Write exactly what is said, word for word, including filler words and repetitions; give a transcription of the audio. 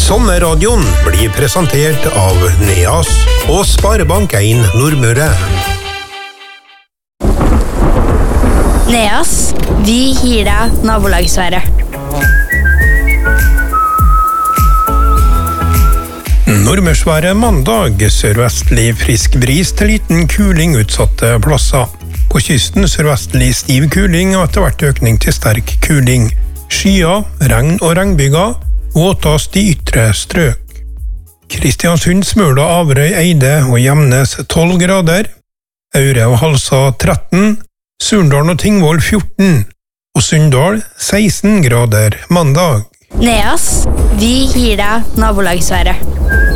Sommerradioen blir presentert av Neas og Sparebank en Nordmøre. Neas, vi gir deg nabolagsværet. Nordmørsværet mandag, sørvestlig frisk bris til liten kuling utsatte plasser. På kysten sørvestlig stiv kuling og etter hvert økning til sterk kuling. Skyer, regn og regnbyger, våtast i ytre strøk. Kristiansund, Smøla, Averøy, Eide og Gjemnes tolv grader. Aure og Halsa tretten. Surndalen og Tingvoll fjorten. Og Sunndal seksten grader mandag. Neas, vi gir deg nabolagsværet.